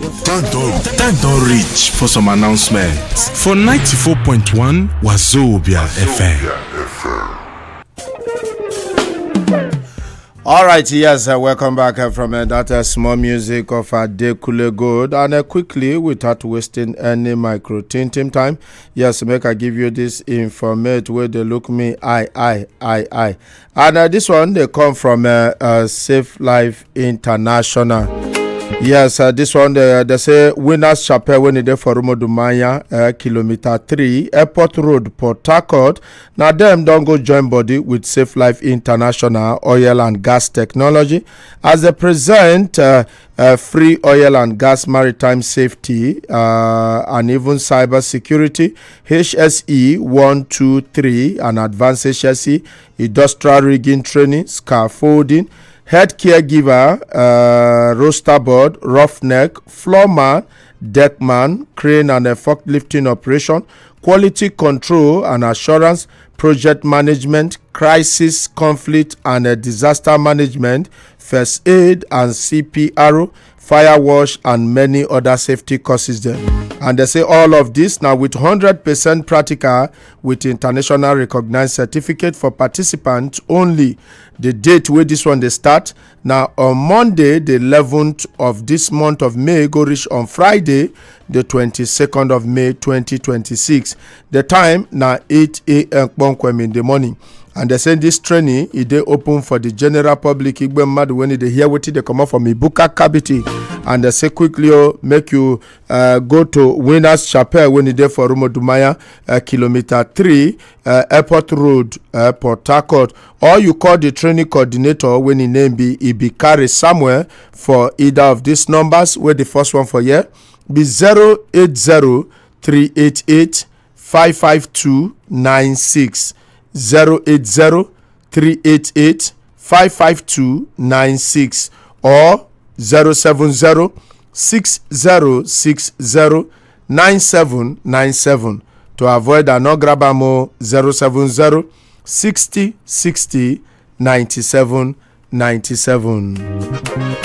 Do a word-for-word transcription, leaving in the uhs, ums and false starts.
Time don't, time don't reach for some announcements. For ninety-four point one Wazobia F M. All right, yes, uh, welcome back uh, from uh, that uh, small music of Adekule Gold. And uh, quickly, without wasting any micro tintim time, yes, make I give you this informate where they look me, I, I, I, I. And uh, this one, they come from uh, uh, Safe Life International. Yes, uh, this one, uh, they say Winners Chapel when they for Rumo Dumaya, uh, kilometer three, Airport Road, Port Harcourt. Now, them don't go join body with Safe Life International Oil and Gas Technology as they present uh, uh, free oil and gas maritime safety uh, and even cyber security, H S E one two three, and advanced H S E, industrial rigging training, scaffolding, head caregiver, uh, roster board, roughneck, floorman, deckman, crane and a forklifting operation, quality control and assurance, project management, crisis, conflict and uh, disaster management, first aid and C P R, fire wash and many other safety courses there. And they say all of this now with one hundred percent practical with international recognized certificate for participants only. The date where this one they start now on Monday the eleventh of this month of May, go reach on Friday the twenty-second of May twenty twenty-six. The time now eight a.m. in the morning. And they say this training is they open for the general public. When they hear what they come out from Ibuka Kabiti. And they say quickly oh, make you uh, go to Winners Chapel when they for Rumo Dumaya, uh, kilometer three, uh, Airport Road, uh, Port Harcourt. Or you call the training coordinator when his name be Ibikari somewhere for either of these numbers. Where the first one for here be zero eight zero three eight eight five five two nine six. zero eight zero three eight eight five five two nine six or zero seven zero six zero six zero nine seven nine seven. To avoid an ograbamo zero seven zero sixty sixty ninety-seven ninety-seven.